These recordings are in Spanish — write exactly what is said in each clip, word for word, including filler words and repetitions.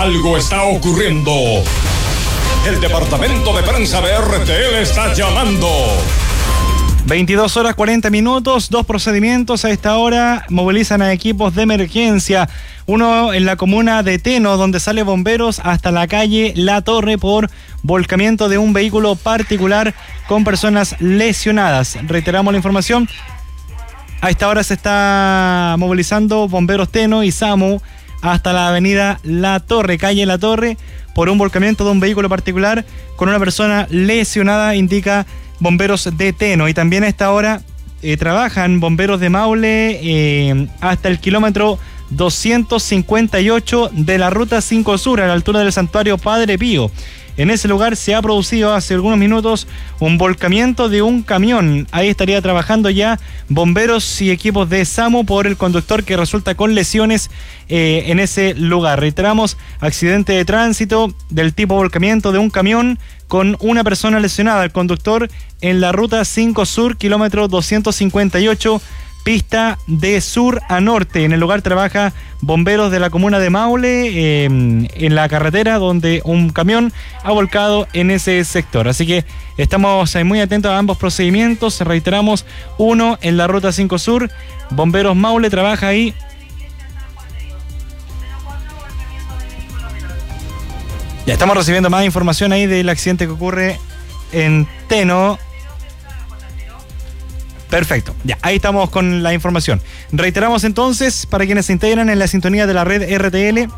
Algo está ocurriendo. El departamento de prensa de R T L está llamando. veintidós horas cuarenta minutos, dos procedimientos a esta hora movilizan a equipos de emergencia. Uno en la comuna de Teno, donde sale bomberos hasta la calle La Torre por volcamiento de un vehículo particular con personas lesionadas. Reiteramos la información. A esta hora se está movilizando bomberos Teno y SAMU hasta la avenida La Torre, calle La Torre, por un volcamiento de un vehículo particular con una persona lesionada, indica bomberos de Teno. Y también a esta hora eh, trabajan bomberos de Maule eh, hasta el kilómetro doscientos cincuenta y ocho de la ruta cinco Sur, a la altura del santuario Padre Pío. En ese lugar se ha producido hace algunos minutos un volcamiento de un camión. Ahí estaría trabajando ya bomberos y equipos de SAMU por el conductor que resulta con lesiones eh, en ese lugar. Reiteramos, accidente de tránsito del tipo volcamiento de un camión con una persona lesionada. El conductor en la ruta cinco Sur, kilómetro doscientos cincuenta y ocho, pista de sur a norte. En el lugar trabaja bomberos de la comuna de Maule, eh, en la carretera donde un camión ha volcado en ese sector. Así que estamos muy atentos a ambos procedimientos. Reiteramos, uno en la ruta cinco Sur, bomberos Maule trabaja ahí. Ya estamos recibiendo más información ahí del accidente que ocurre en Teno. Perfecto, ya, ahí estamos con la información. Reiteramos entonces, para quienes se integran en la sintonía de la red R T L.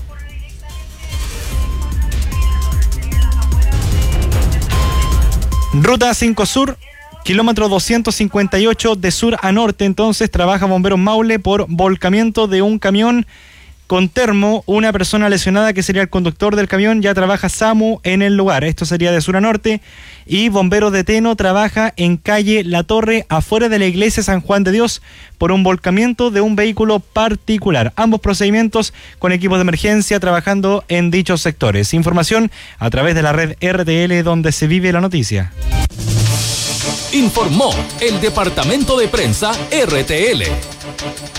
Ruta cinco Sur, kilómetro doscientos cincuenta y ocho de sur a norte, entonces trabaja bomberos Maule por volcamiento de un camión con termo, una persona lesionada que sería el conductor del camión. Ya trabaja SAMU en el lugar, esto sería de sur a norte. Y bomberos de Teno trabaja en calle La Torre, afuera de la iglesia San Juan de Dios, por un volcamiento de un vehículo particular. Ambos procedimientos con equipos de emergencia trabajando en dichos sectores. Información a través de la red R T L, donde se vive la noticia. Informó el departamento de prensa R T L.